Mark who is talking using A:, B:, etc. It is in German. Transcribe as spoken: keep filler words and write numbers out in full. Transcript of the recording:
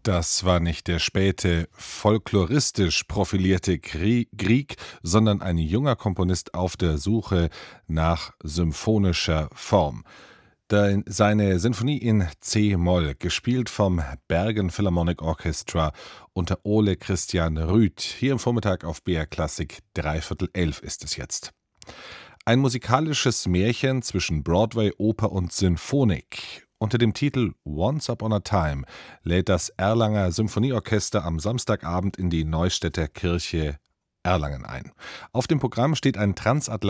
A: Das war nicht der späte, folkloristisch profilierte Grieg, sondern ein junger Komponist auf der Suche nach symphonischer Form. Seine Sinfonie in C-Moll, gespielt vom Bergen Philharmonic Orchestra unter Ole Christian Rüth, hier im Vormittag auf B R Klassik, dreiviertel elf ist es jetzt. Ein musikalisches Märchen zwischen Broadway, Oper und Sinfonik. Unter dem Titel Once Upon a Time lädt das Erlanger Symphonieorchester am Samstagabend in die Neustädter Kirche Erlangen ein. Auf dem Programm steht ein transatlantisches